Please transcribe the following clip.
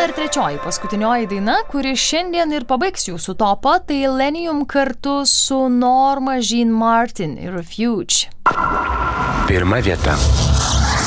Na ir trečioji, paskutinioji daina, kuri šiandien ir pabaigs jūsų topą, tai Illenium kartu su Norma Jean Martin ir Refuge. Pirma vieta.